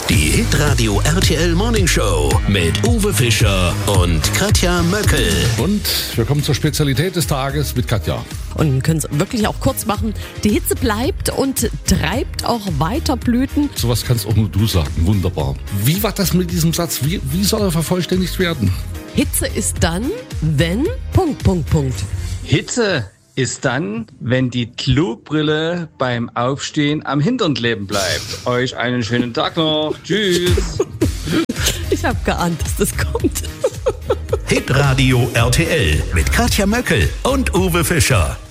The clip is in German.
Die Hitradio RTL Morning Show mit Uwe Fischer und Katja Möckel. Und wir kommen zur Spezialität des Tages mit Katja. Und können es wirklich auch kurz machen. Die Hitze bleibt und treibt auch weiter Blüten. Sowas kannst auch nur du sagen. Wunderbar. Wie war das mit diesem Satz? Wie soll er vervollständigt werden? Hitze ist dann, wenn... ... Hitze ist dann, wenn die Klobrille beim Aufstehen am Hintern kleben bleibt. Euch einen schönen Tag noch. Tschüss. Ich habe geahnt, dass das kommt. Hitradio RTL mit Katja Möckel und Uwe Fischer.